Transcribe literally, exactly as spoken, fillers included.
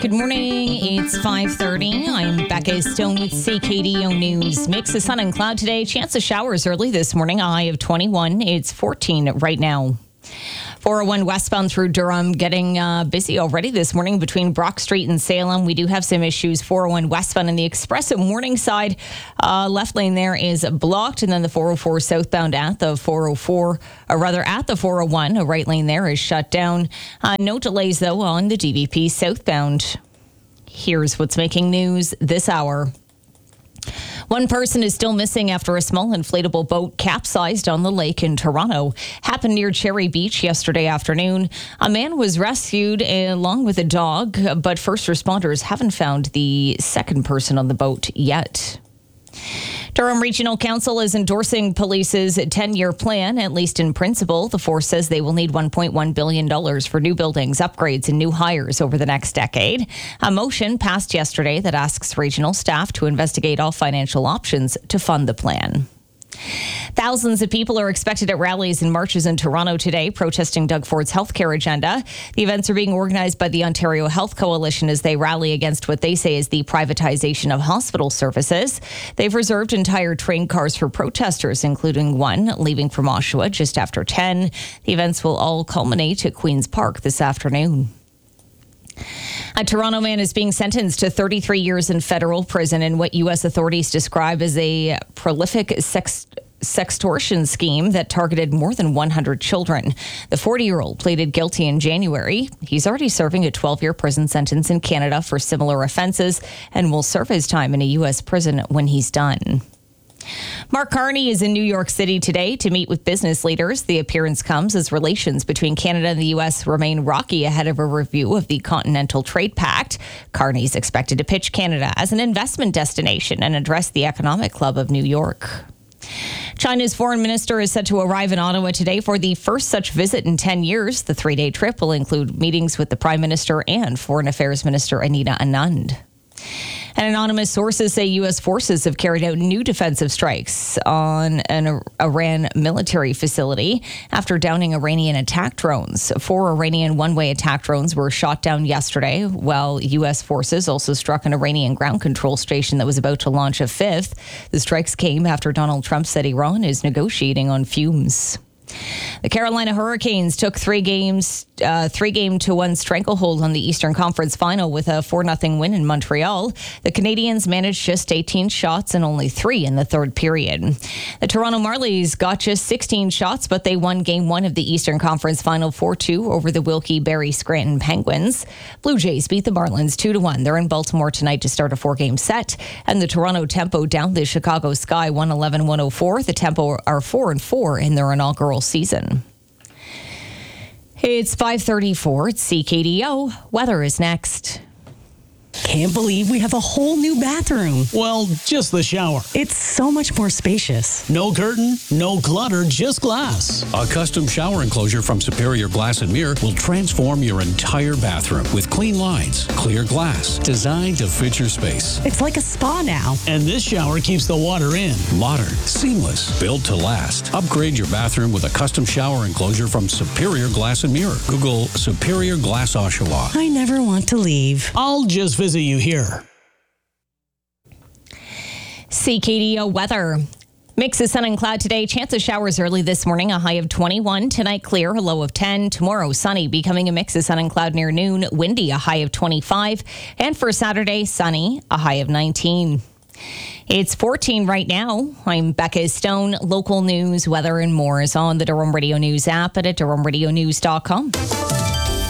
Good morning. It's five thirty. I'm Becca Stone with C K D O News. Mix of sun and cloud today. Chance of showers early this morning. A high of twenty-one. It's fourteen right now. four oh one westbound through Durham getting uh, busy already this morning between Brock Street and Salem. We do have some issues. four oh one westbound in the express at Morningside. Uh, left lane there is blocked. And then the four oh four southbound at the four oh four, or rather at the four oh one, a right lane there is shut down. Uh, no delays though on the D V P southbound. Here's what's making news this hour. One person is still missing after a small inflatable boat capsized on the lake in Toronto. Happened near Cherry Beach yesterday afternoon. A man was rescued along with a dog, but first responders haven't found the second person on the boat yet. Durham Regional Council is endorsing police's ten-year plan, at least in principle. The force says they will need one point one billion dollars for new buildings, upgrades, and new hires over the next decade. A motion passed yesterday that asks regional staff to investigate all financial options to fund the plan. Thousands of people are expected at rallies and marches in Toronto today, protesting Doug Ford's healthcare agenda. The events are being organized by the Ontario Health Coalition as they rally against what they say is the privatization of hospital services. They've reserved entire train cars for protesters, including one leaving from Oshawa just after ten. The events will all culminate at Queen's Park this afternoon. A Toronto man is being sentenced to thirty-three years in federal prison in what U S authorities describe as a prolific sex sextortion scheme that targeted more than one hundred children. The forty-year-old pleaded guilty in January. He's already serving a twelve-year prison sentence in Canada for similar offenses and will serve his time in a U S prison when he's done. Mark Carney is in New York City today to meet with business leaders. The appearance comes as relations between Canada and the U S remain rocky ahead of a review of the Continental Trade Pact. Carney is expected to pitch Canada as an investment destination and address the Economic Club of New York. China's foreign minister is set to arrive in Ottawa today for the first such visit in ten years. The three-day trip will include meetings with the Prime Minister and Foreign Affairs Minister Anita Anand. And anonymous sources say U S forces have carried out new defensive strikes on an Iran military facility after downing Iranian attack drones. Four Iranian one-way attack drones were shot down yesterday, while U S forces also struck an Iranian ground control station that was about to launch a fifth. The strikes came after Donald Trump said Iran is negotiating on fumes. The Carolina Hurricanes took three games, uh, three game to one stranglehold on the Eastern Conference Final with a four nothing win in Montreal. The Canadians managed just eighteen shots and only three in the third period. The Toronto Marlies got just sixteen shots, but they won game one of the Eastern Conference Final four two over the Wilkes-Barre Scranton Penguins. Blue Jays beat the Marlins two to one. They're in Baltimore tonight to start a four-game set. And the Toronto Tempo downed the Chicago Sky one eleven one oh four. The Tempo are four and four in their inaugural season. It's five thirty-four. It's C K D O. Weather is next. Can't believe we have a whole new bathroom. Well, just the shower. It's so much more spacious. No curtain, no clutter, just glass. A custom shower enclosure from Superior Glass and Mirror will transform your entire bathroom with clean lines, clear glass, designed to fit your space. It's like a spa now. And this shower keeps the water in. Modern, seamless, built to last. Upgrade your bathroom with a custom shower enclosure from Superior Glass and Mirror. Google Superior Glass Oshawa. I never want to leave. I'll just visit you here. C K D O weather. Mix of sun and cloud today. Chance of showers early this morning. A high of twenty-one. Tonight clear. A low of ten. Tomorrow sunny. Becoming a mix of sun and cloud near noon. Windy. A high of twenty-five. And for Saturday sunny. A high of nineteen. It's fourteen right now. I'm Becca Stone. Local news, weather, and more is on the Durham Radio News app and at durham radio news dot com.